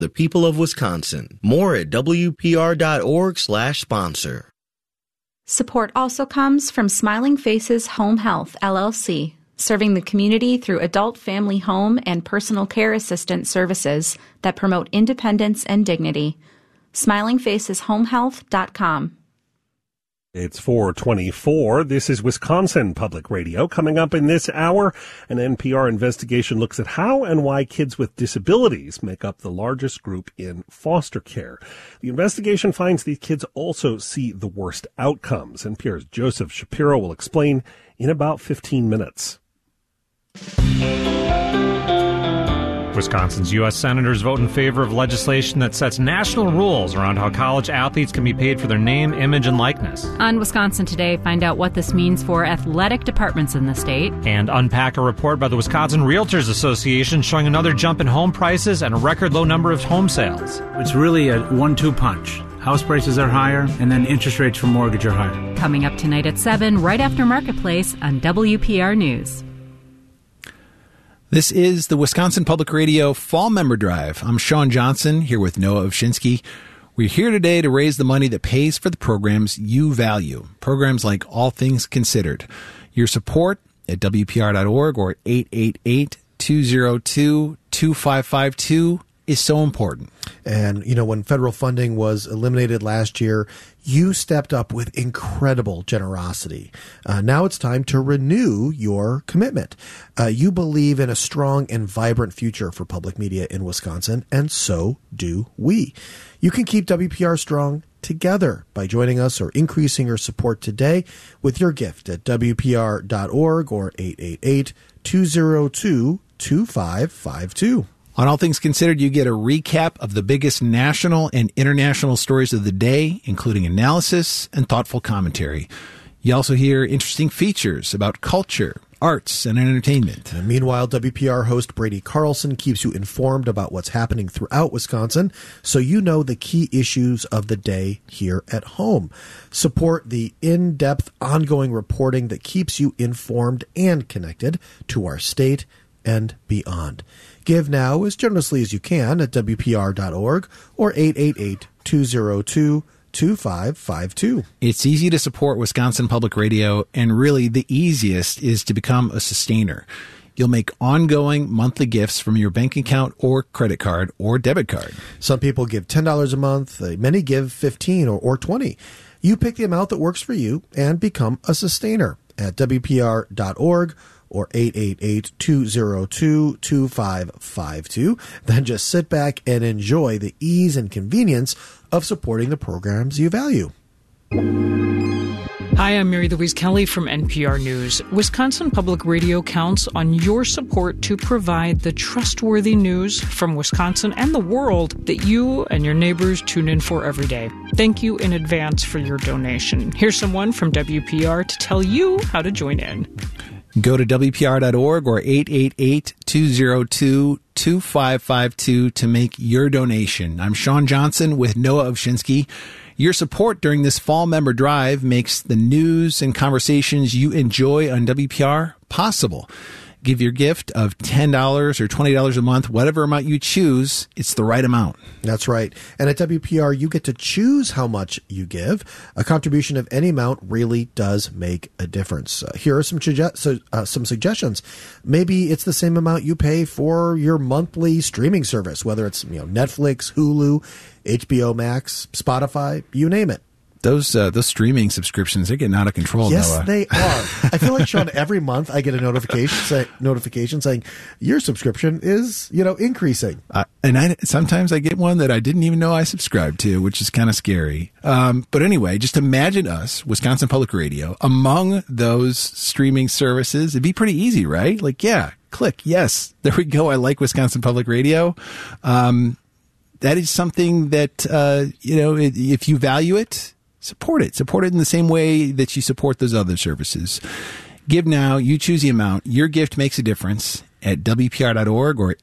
the people of Wisconsin. More at WPR.org/sponsor. Support also comes from Smiling Faces Home Health, LLC, serving the community through adult family home and personal care assistant services that promote independence and dignity. SmilingFacesHomeHealth.com. It's 4:24. This is Wisconsin Public Radio. Coming up in this hour, an NPR investigation looks at how and why kids with disabilities make up the largest group in foster care. The investigation finds these kids also see the worst outcomes. NPR's Joseph Shapiro will explain in about 15 minutes. Wisconsin's U.S. senators vote in favor of legislation that sets national rules around how college athletes can be paid for their name, image, and likeness. On Wisconsin Today, find out what this means for athletic departments in the state. And unpack a report by the Wisconsin Realtors Association showing another jump in home prices and a record low number of home sales. It's really a 1-2 punch. House prices are higher, and then interest rates for mortgage are higher. Coming up tonight at 7, right after Marketplace on WPR News. This is the Wisconsin Public Radio Fall Member Drive. I'm Sean Johnson, here with Noah Ovshinsky. We're here today to raise the money that pays for the programs you value, programs like All Things Considered. Your support at WPR.org or 888-202-2552 is so important. And, you know, when federal funding was eliminated last year, you stepped up with incredible generosity. Now it's time to renew your commitment. You believe in a strong and vibrant future for public media in Wisconsin, and so do we. You can keep WPR strong together by joining us or increasing your support today with your gift at WPR.org or 888-202-2552. On All Things Considered, you get a recap of the biggest national and international stories of the day, including analysis and thoughtful commentary. You also hear interesting features about culture, arts, and entertainment. And meanwhile, WPR host Brady Carlson keeps you informed about what's happening throughout Wisconsin, so you know the key issues of the day here at home. Support the in-depth, ongoing reporting that keeps you informed and connected to our state and beyond. Give now as generously as you can at WPR.org or 888-202-2552. It's easy to support Wisconsin Public Radio, and really the easiest is to become a sustainer. You'll make ongoing monthly gifts from your bank account or credit card or debit card. Some people give $10 a month. Many give $15 or $20. You pick the amount that works for you and become a sustainer at WPR.org or 888-202-2552. Then just sit back and enjoy the ease and convenience of supporting the programs you value. Hi, I'm Mary Louise Kelly from NPR News. Wisconsin Public Radio counts on your support to provide the trustworthy news from Wisconsin and the world that you and your neighbors tune in for every day. Thank you in advance for your donation. Here's someone from WPR to tell you how to join in. Go to WPR.org or 888-202-2552 to make your donation. I'm Sean Johnson with Noah Ovshinsky. Your support during this Fall Member Drive makes the news and conversations you enjoy on WPR possible. Give your gift of $10 or $20 a month, whatever amount you choose, it's the right amount. That's right. And at WPR, you get to choose how much you give. A contribution of any amount really does make a difference. Here are some suggestions. Maybe it's the same amount you pay for your monthly streaming service, whether it's Netflix, Hulu, HBO Max, Spotify, you name it. Those streaming subscriptions, they're getting out of control. Yes, Noah. They are. I feel like, Sean, every month I get a notification saying your subscription is, increasing. Sometimes I get one that I didn't even know I subscribed to, which is kind of scary. But anyway, just imagine us, Wisconsin Public Radio, among those streaming services. It'd be pretty easy, right? Like, yeah, click, yes, there we go. I like Wisconsin Public Radio. That is something that, if you value it, support it. Support it in the same way that you support those other services. Give now. You choose the amount. Your gift makes a difference at WPR.org or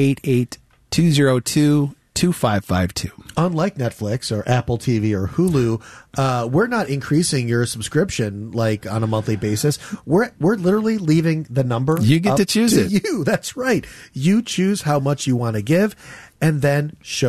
888-202-2552. Unlike Netflix or Apple TV or Hulu, we're not increasing your subscription like on a monthly basis. We're literally leaving the number. You get to choose it. You. That's right. You choose how much you want to give and then show